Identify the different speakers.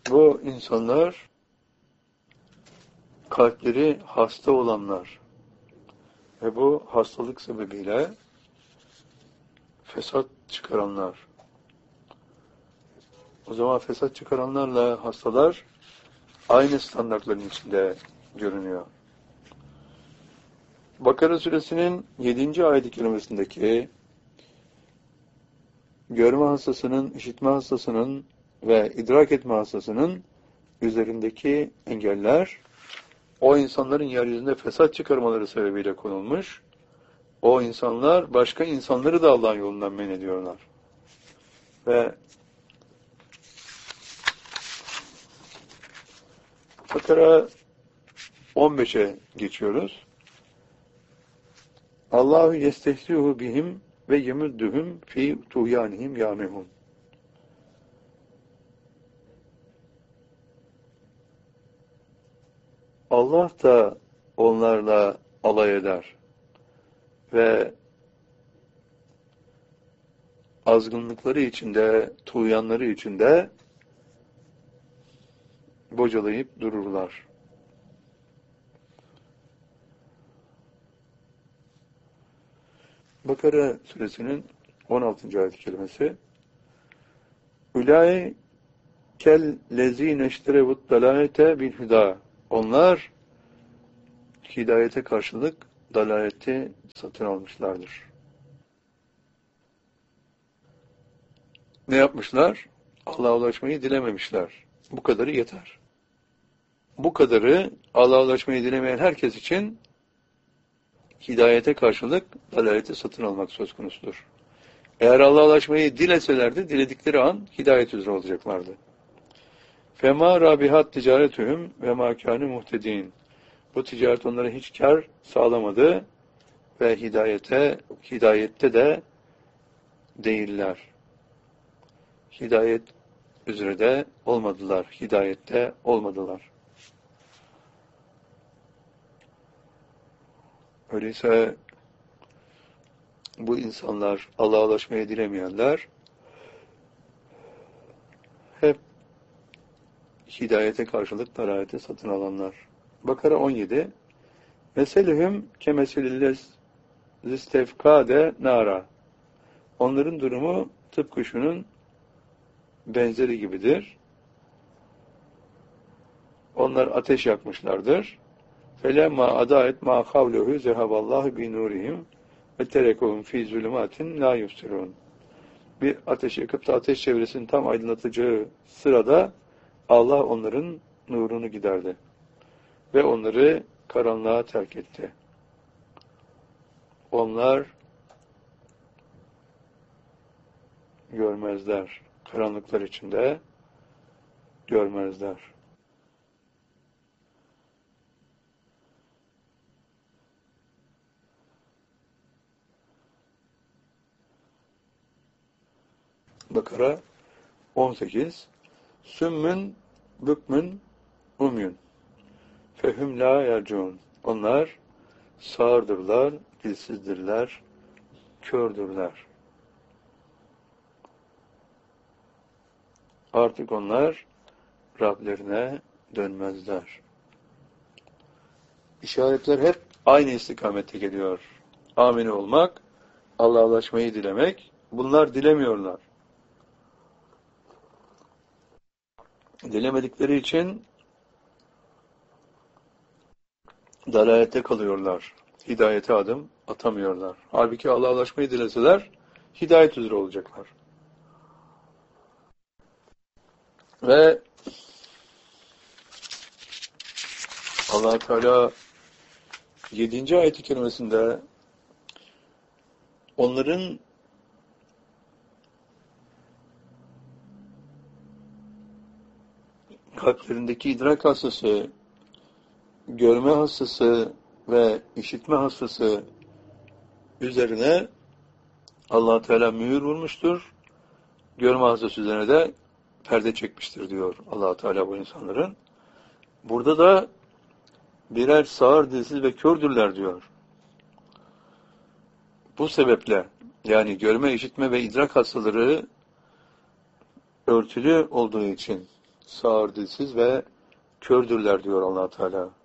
Speaker 1: Bu insanlar kalpleri hasta olanlar ve bu hastalık sebebiyle fesat çıkaranlar. O zaman fesat çıkaranlarla hastalar aynı standartların içinde görünüyor. Bakara suresinin 7. ayet-i kerimesindeki görme hastasının, işitme hastasının ve idrak etme hastasının üzerindeki engeller o insanların yeryüzünde fesat çıkarmaları sebebiyle konulmuş. O insanlar başka insanları da Allah'ın yolundan men ediyorlar. Ve Bakara 15'e geçiyoruz. Allahu yestehzi'u bihim ve yemudduhum fi tuğyanihim yâmehun. Allah da onlarla alay eder ve azgınlıkları içinde, tuğyanları içinde bocalayıp dururlar. Bakara suresinin 16. ayet-i kerimesi Ülâi kellezîne işterevut dalâlete bil hüdâ. Onlar hidayete karşılık dalaleti satın almışlardır. Ne yapmışlar? Allah'a ulaşmayı dilememişler. Bu kadarı yeter. Bu kadarı Allah'a ulaşmayı dilemeyen herkes için hidayete karşılık dalaleti satın almak söz konusudur. Eğer Allah'a ulaşmayı dileselerdi, diledikleri an hidayet üzere olacaklardı. Fema rabihat ticaretühüm ve makânü muhtedîn. Bu ticaret onlara hiç kar sağlamadı ve hidayette de değiller. Hidayet üzere de olmadılar. Hidayette olmadılar. Öyleyse bu insanlar, Allah'a ulaşmayı dilemeyenler hep hidayete karşılık dalaleti satın alanlar. Bakara 17 Meselühüm kemeselillez zistefkade nara. Onların durumu tıpkı şunun benzeri gibidir. Onlar ateş yakmışlardır. Felemma adaet ma kavlehu zehaballahu bi nurihim ve terekehum fi zulümatin la yusirun. Bir ateş yakıp da ateş çevresini tam aydınlatacağı sırada Allah onların nurunu giderdi. Ve onları karanlığa terk etti. Onlar görmezler. Karanlıklar içinde görmezler. Bakara 18 Sümmün bükmün umyun fehüm la yercun. Onlar sağırdırlar, dilsizdirler, kördürler. Artık onlar Rablerine dönmezler. İşaretler hep aynı istikamette geliyor. Amin olmak, Allah'a ulaşmayı dilemek, bunlar dilemiyorlar. Dilemedikleri için dalalette kalıyorlar. Hidayete adım atamıyorlar. Halbuki Allah'a ulaşmayı dileseler, hidayet üzere olacaklar. Ve Allah Teala 7. ayet-i kerimesinde onların kalplerindeki idrak hastası, görme hastası ve işitme hastası üzerine Allah Teala mühür vurmuştur. Görme hastası üzerine de perde çekmiştir diyor Allah Teala bu insanların. Burada da birer sağır, dilsiz ve kördürler diyor. Bu sebeple yani görme, işitme ve idrak hastaları örtülü olduğu için sağır dilsiz ve kördürler diyor Allah Teala.